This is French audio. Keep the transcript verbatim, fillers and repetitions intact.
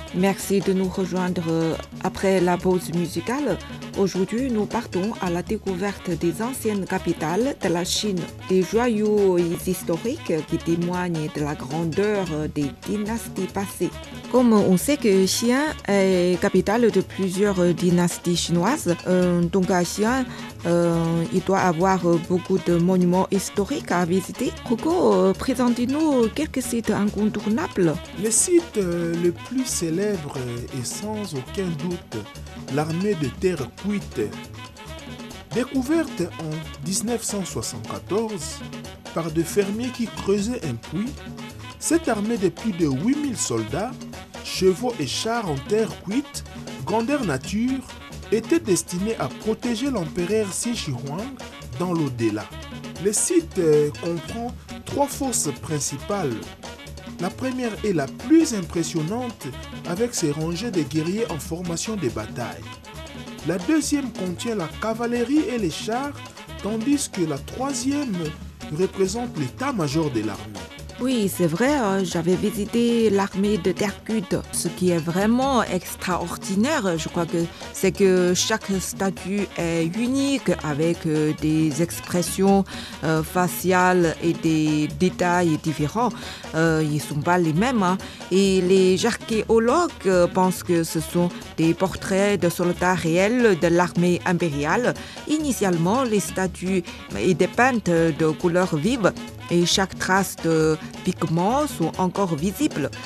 Merci de nous rejoindre après la pause musicale. Aujourd'hui, nous partons à la découverte des anciennes capitales de la Chine, des joyaux historiques qui témoignent de la grandeur des dynasties passées. Comme on sait que Xi'an est capitale de plusieurs dynasties chinoises, euh, donc à Xi'an, euh, il doit avoir beaucoup de monuments historiques à visiter. Coco, euh, présentez-nous quelques sites incontournables. Le site euh, le plus célèbre est sans aucun doute l'armée de terre cuite. Découverte en dix-neuf cent soixante-quatorze par des fermiers qui creusaient un puits, cette armée de plus de huit mille soldats, chevaux et chars en terre cuite, grandeur nature, était destinée à protéger l'empereur Qin Shi Huang dans l'au-delà. Le site euh, comprend trois fosses principales. La première est la plus impressionnante avec ses rangées de guerriers en formation de bataille. La deuxième contient la cavalerie et les chars, tandis que la troisième représente l'état-major de l'armée. Oui, c'est vrai, euh, j'avais visité l'armée de terre cuite. Ce qui est vraiment extraordinaire, je crois que c'est que chaque statue est unique avec euh, des expressions euh, faciales et des détails différents. Euh, ils ne sont pas les mêmes. Hein. Et les archéologues euh, pensent que ce sont des portraits de soldats réels de l'armée impériale. Initialement, les statues étaient peintes de couleurs vives et chaque trace de pigments sont encore visibles.